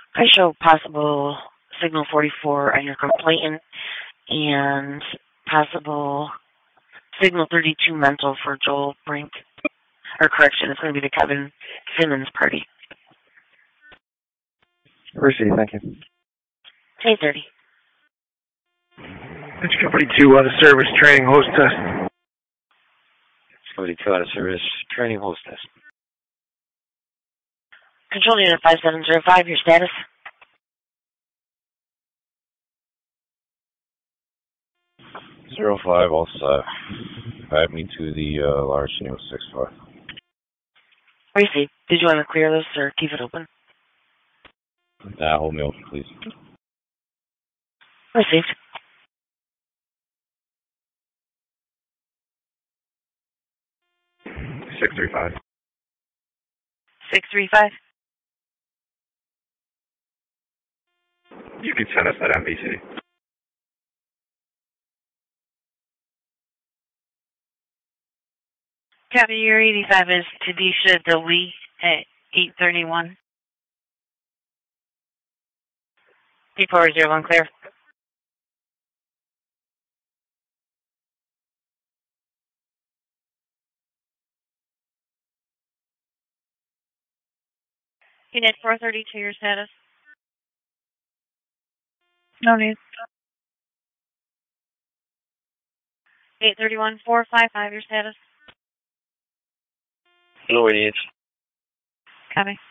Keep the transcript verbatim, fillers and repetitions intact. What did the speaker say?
I show possible signal forty-four on your complainant and possible signal thirty-two mental for Joel Brink. Or correction, it's going to be the Kevin Simmons party. Receive, thank you. eight thirty. It's Company two out of service, training host test. It's Company two out of service, training host test. Control unit five seven zero five, your status? Zero five, all set. Add me to the uh, large unit six five. Receive. Did you want to clear this or keep it open? Nah, hold me open, please. Received. six three five. six three five? You can send us that M P C. Copy, your eighty-five is Tadisha DeLee at eight thirty-one. eight four zero one, clear. Unit four thirty-two, your status? No need. eight thirty-one, four five five, your status? No needs. Copy.